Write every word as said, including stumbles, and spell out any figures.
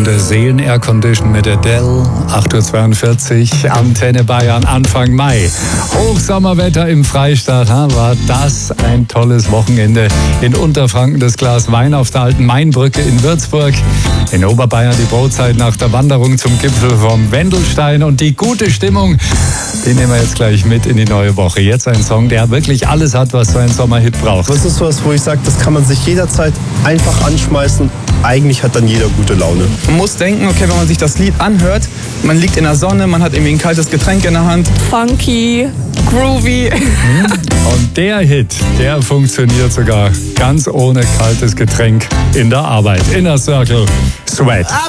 Stunde Seelen Air Condition mit Adele, acht Uhr zweiundvierzig, Antenne Bayern, Anfang Mai. Hochsommerwetter im Freistaat, ha, war das ein tolles Wochenende. In Unterfranken das Glas Wein auf der alten Mainbrücke in Würzburg. In Oberbayern die Brotzeit nach der Wanderung zum Gipfel vom Wendelstein. Und die gute Stimmung, die nehmen wir jetzt gleich mit in die neue Woche. Jetzt ein Song, der wirklich alles hat, was so ein Sommerhit braucht. Das ist was, wo ich sage, das kann man sich jederzeit einfach anschmeißen. Eigentlich hat dann jeder gute Laune. Man muss denken, okay, wenn man sich das Lied anhört, man liegt in der Sonne, man hat irgendwie ein kaltes Getränk in der Hand. Funky, groovy. Und der Hit, der funktioniert sogar ganz ohne kaltes Getränk in der Arbeit. Inner Circle, Sweat.